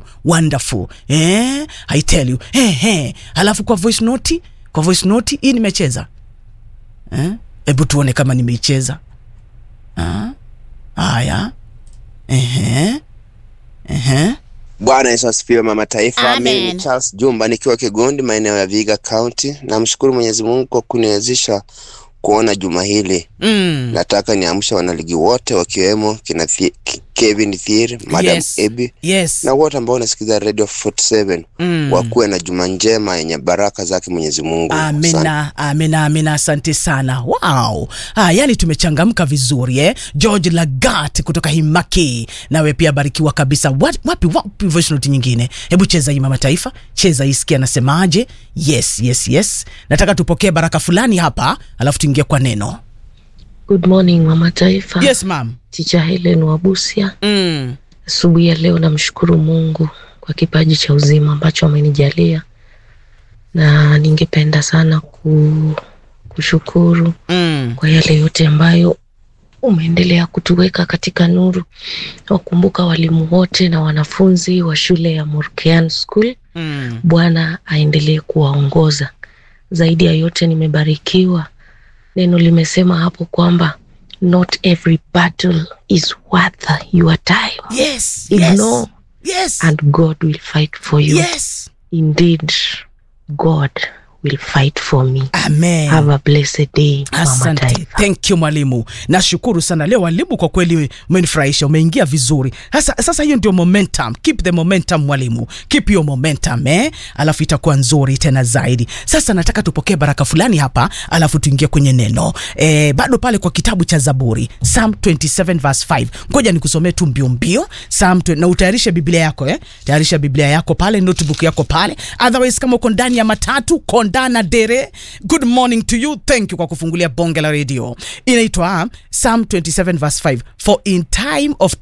wonderful. I tell you. Alafu kwa voice note hii nimecheza. Hebu tuone kama nimeicheza. Haya. Bwana Yesu asifiwe mama taifa. Amen. Mimi ni Charles Jumba nikiwa Kigondi maeneo ya Vihiga County. Namshukuru Mwenyezi Mungu kwa kuniwezesha kuona juma hili. Nataka niamsha wanaligi wote wakiwemo kina Kevin Thier, Madam Ebi. Na wote ambao wanasikiza Radio 47 wakuwe na juma njema yenye baraka zake Mwenyezi Mungu. Amina, asante sana. Wow. Yani tumechangamka vizuri George Lagat kutoka Himaki. Nawe pia barikiwa kabisa. Wapi voice note nyingine? Hebu cheza hii mama taifa. Cheza isikia nasemaje? Yes. Nataka tupokee baraka fulani hapa, alafu tuingie kwa neno. Good morning mama taifa. Yes ma'am. Teacher Helen Wabusia. Asubuhi ya leo namshukuru Mungu kwa kipaji cha uzima ambacho amenijalia. Na ningependa sana kushukuru kwa yale yote ambayo umeendelea kutuweka katika nuru. Wakumbuka walimu wote na wanafunzi wa shule ya Murkean School. Bwana aendelee kuwaongoza. Zaidi ya yote nimebarikiwa. Neno limesema hapo kwamba not every battle is worth your time. Ignore. And God will fight for you. Indeed, God will fight for me. Amen. Have a blessed day. Asante. Thank you mwalimu. Nashukuru sana leo walimu, kwa kweli umenifurahisha, umeingia vizuri. Sasa hiyo ndio momentum. Keep the momentum mwalimu. Keep your momentum alafu itakuwa nzuri tena zaidi. Sasa nataka tupokee baraka fulani hapa, alafu tuingie kwenye neno. Bado pale kwa kitabu cha Zaburi, Psalm 27 verse 5. Ngoja nikusomee tu mbio. Na utayarishe Biblia yako Tayarisha Biblia yako pale, notebook yako pale. Otherwise kama uko ndani ya matatu, Kondana Dere, good morning to you. Thank you kwa kufungulia Bonge la Radio. Inaitwa Psalm 27 verse 5. For in time of